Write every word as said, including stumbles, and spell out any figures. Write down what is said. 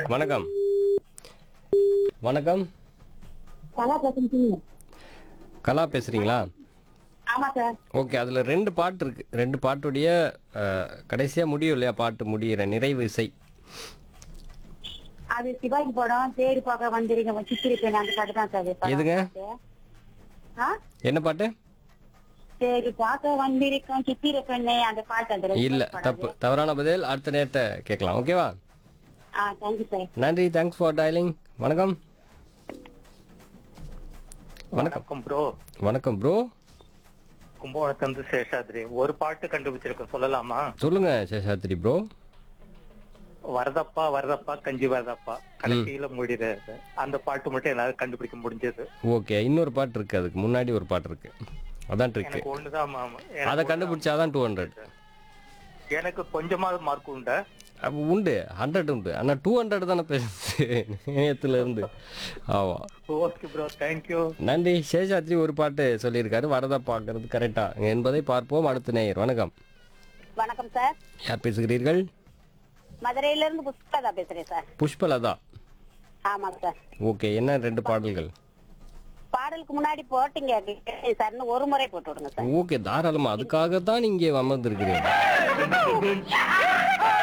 வணக்கம் வணக்கம் கலா பேசுறீங்க? கலா பேசுறீங்களா? ஆமா சார். ஓகே, அதில் ரெண்டு பாட்டு இருக்கு. ரெண்டு பாட்டுடைய கடைசியாக முடியும் இல்லையா, பாட்டு முடிகிற நிறைவு இசை. அது சிவாஜி படம் தேடி பார்க்க வந்திருக்க சித்திரி பெண் அந்த பாட்டு தான் சார். படம் எதுங்க? பாட்டு. ஆ? என்ன பாட்டு? தேடி பார்க்க வந்திருக்கோம் சித்திர பெண்ணே அந்த பாட்டு அந்த ரெண்டு இல்லை, படம் தப்பு, அது. தவறான பதில். அடுத்த நேரத்தை கேட்கலாம். ஓகேவா? ஆ தேங்க்யூ சார். நன்றி, தேங்க்ஸ் ஃபார் டயலிங். வணக்கம் வணக்கம் வணக்கம் ப்ரோ. வணக்கம் ப்ரோ. கும்பகோணத்துல இருந்து சேஷாத்ரி. ஒரு பாட்டு கண்டுபிடிச்சிருக்கேன், சொல்லலாமா? சொல்லுங்க சேஷாத்ரி ப்ரோ. வரதப்பா வரதப்பா கஞ்சி வரதப்பா கடைசியில முடியுது. அந்த பாட்டு மட்டும் என்னால கண்டுபிடிக்க முடிஞ்சது. ஓகே, இன்னொரு பாட்டு இருக்கு, அதுக்கு முன்னாடி ஒரு பாட்டு இருக்கு. அதான் ட்ரிக்கு. எனக்கு ஒண்ணுதான் மாமா. எனக்கு அதை ஒண்ணுதான். கண்டுபிடிச்சாதான் டூ ஹண்ட்ரட். எனக்கு கொஞ்சமாவது மார்க் உண்டா? அப்போ உண்டு, ஹண்ட்ரட் உண்டு. ஆனால் டூ ஹண்ட்ரட் தானே பேசுச்சு நேயத்துல இருந்து. ஆமா, ஓகே ப்ரோ, தேங்க்யூ. நன்றி. சேஷாத்ரி ஒரு பாட்டு சொல்லியிருக்காரு, வரதா பார்க்கறது கரெக்டா என்பதை பார்ப்போம். அடுத்த நேயர். வணக்கம், வணக்கம் சார். யார் பேசுகிறீர்கள்? மதுரையில இருந்து புஷ்பலதா பேசுறேன் சார். புஷ்பலதா. ஆமா சார். ஓகே, என்ன ரெண்டு பாடல்கள்? பாடலுக்கு முன்னாடி போட்டீங்க சார், ஒரு முறை போட்டு விடுங்க சார். ஓகே, தாராளமா. அதுக்காக தான் இங்கே அமர்ந்திருக்கிறேன்.